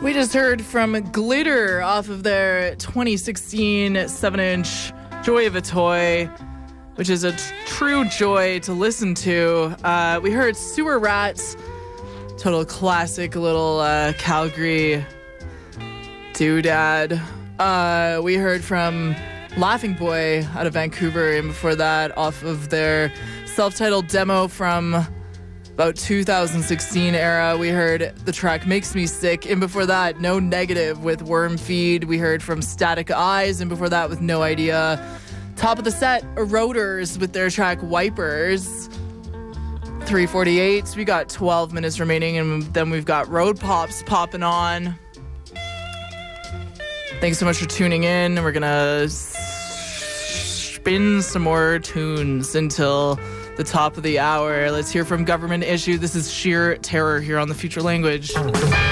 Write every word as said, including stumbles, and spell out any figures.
We just heard from Glitter off of their twenty sixteen seven-inch Joy of a Toy, which is a t- true joy to listen to. Uh, we heard Sewer Rats, total classic little uh, Calgary doodad. Uh, we heard from Laughing Boy out of Vancouver, and before that, off of their self-titled demo from about two thousand sixteen era, we heard the track Makes Me Sick, and before that, No Negative with Worm Feed. We heard from Static Eyes, and before that, with No Idea. Top of the set, Eroders with their track Wipers. three forty-eight, we got twelve minutes remaining, and then we've got Road Pops popping on. Thanks so much for tuning in. We're gonna spin some more tunes until the top of the hour. Let's hear from Government Issue. This is Sheer Terror here on The Future Language.